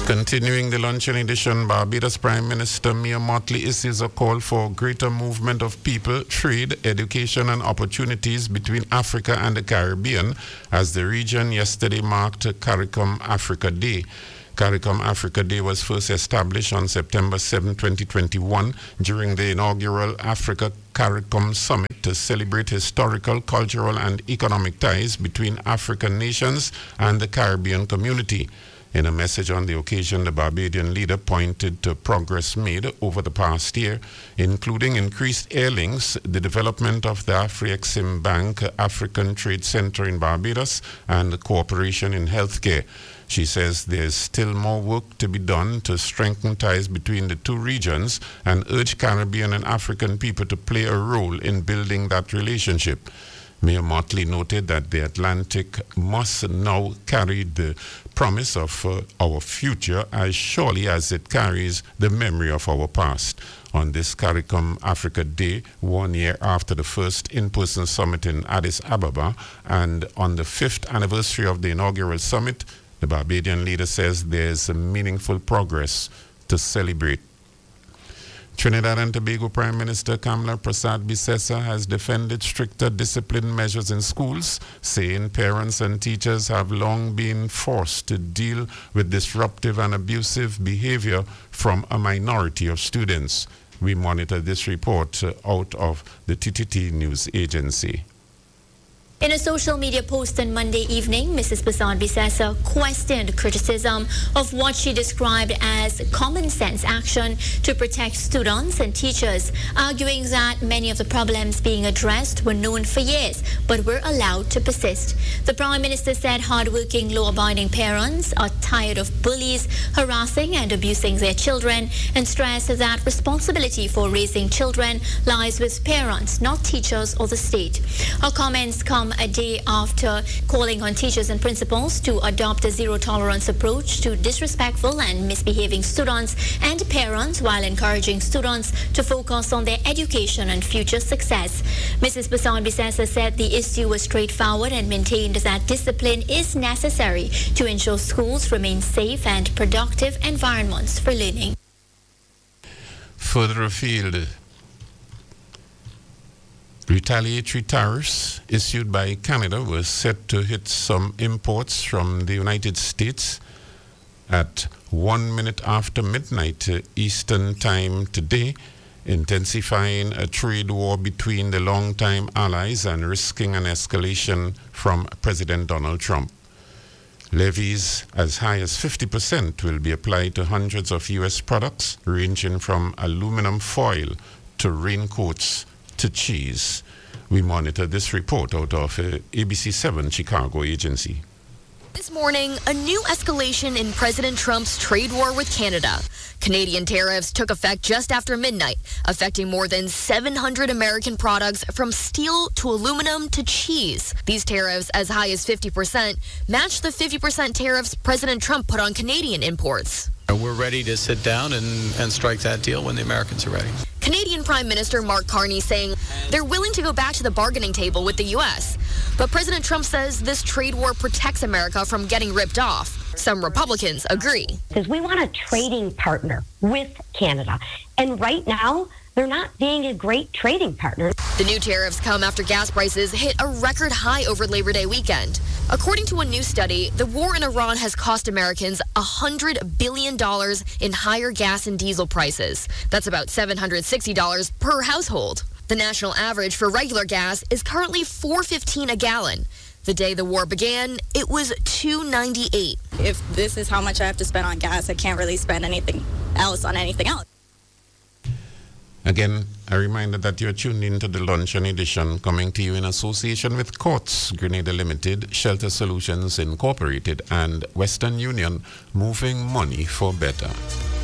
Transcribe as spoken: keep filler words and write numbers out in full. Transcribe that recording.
Continuing the luncheon edition, Barbados Prime Minister Mia Mottley issues a call for greater movement of people, trade, education and opportunities between Africa and the Caribbean as the region yesterday marked CARICOM Africa Day. CARICOM Africa Day was first established on September seventh, twenty twenty-one during the inaugural Africa CARICOM Summit to celebrate historical, cultural and economic ties between African nations and the Caribbean community. In a message on the occasion, the Barbadian leader pointed to progress made over the past year, including increased air links, the development of the Afrexim Bank African Trade Center in Barbados, and cooperation in healthcare. She says there's still more work to be done to strengthen ties between the two regions and urge Caribbean and African people to play a role in building that relationship. Mayor Mottley noted that the Atlantic must now carry the promise of uh, our future as surely as it carries the memory of our past. On this CARICOM Africa Day, one year after the first in-person summit in Addis Ababa, and on the fifth anniversary of the inaugural summit, the Barbadian leader says there's a meaningful progress to celebrate. Trinidad and Tobago Prime Minister Kamla Prasad-Bissessar has defended stricter discipline measures in schools, saying parents and teachers have long been forced to deal with disruptive and abusive behavior from a minority of students. We monitor this report out of the T T T News Agency. In a social media post on Monday evening, Missus Prasad-Bissessar questioned criticism of what she described as common sense action to protect students and teachers, arguing that many of the problems being addressed were known for years but were allowed to persist. The Prime Minister said hardworking, law-abiding parents are tired of bullies harassing and abusing their children, and stressed that responsibility for raising children lies with parents, not teachers or the state. Her comments come a day after calling on teachers and principals to adopt a zero-tolerance approach to disrespectful and misbehaving students and parents, while encouraging students to focus on their education and future success. Missus Prasad-Bissessar said the issue was straightforward and maintained that discipline is necessary to ensure schools remain safe and productive environments for learning. Further afield, retaliatory tariffs issued by Canada were set to hit some imports from the United States at one minute after midnight Eastern Time today, intensifying a trade war between the longtime allies and risking an escalation from President Donald Trump. Levies as high as fifty percent will be applied to hundreds of U S products, ranging from aluminum foil to raincoats to cheese. We monitor this report out of uh, A B C seven Chicago agency. This morning, a new escalation in President Trump's trade war with Canada. Canadian tariffs took effect just after midnight, affecting more than seven hundred American products from steel to aluminum to cheese. These tariffs, as high as fifty percent, match the fifty percent tariffs President Trump put on Canadian imports. We're ready to sit down and, and strike that deal when the Americans are ready. Canadian Prime Minister Mark Carney saying they're willing to go back to the bargaining table with the U S. But President Trump says this trade war protects America from getting ripped off. Some Republicans agree. Because we want a trading partner with Canada. And right now, they're not being a great trading partner. The new tariffs come after gas prices hit a record high over Labor Day weekend. According to a new study, the war in Iran has cost Americans one hundred billion dollars in higher gas and diesel prices. That's about seven hundred sixty dollars per household. The national average for regular gas is currently four fifteen a gallon. The day the war began, it was two ninety-eight. If this is how much I have to spend on gas, I can't really spend anything else on anything else. Again, a reminder that you're tuned into the Luncheon Edition, coming to you in association with Courts Grenada Limited, Shelter Solutions Incorporated, and Western Union, moving money for better.